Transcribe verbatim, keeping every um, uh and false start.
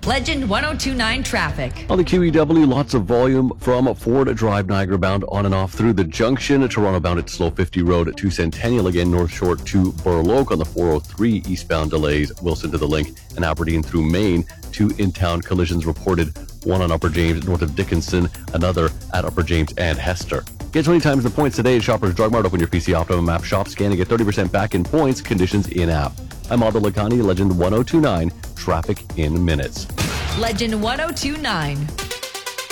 Legend one oh two point nine traffic. On the Q E W, lots of volume from Ford Drive, Niagara bound on and off through the junction. Toronto bound at Slow fifty Road to Centennial. Again, North Shore to Burloak on the four oh three eastbound delays. Wilson to the Link and Aberdeen through Maine. Two in-town collisions reported. One on Upper James north of Dickinson. Another at Upper James and Hester. Get twenty times the points today at Shoppers Drug Mart. Open your P C Optimum app shop scan and get thirty percent back in points. Conditions in-app. I'm Aldo Lacani, Legend one oh two point nine. Traffic in minutes. Legend one oh two point nine.